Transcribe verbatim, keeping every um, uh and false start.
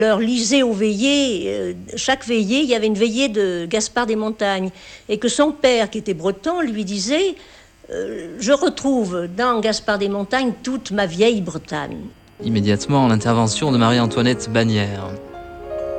Leur lisait aux veillées, euh, chaque veillée, il y avait une veillée de Gaspard des Montagnes. Et que son père, qui était breton, lui disait euh, « Je retrouve dans Gaspard des Montagnes toute ma vieille Bretagne ». Immédiatement, l'intervention de Marie-Antoinette Bagnères.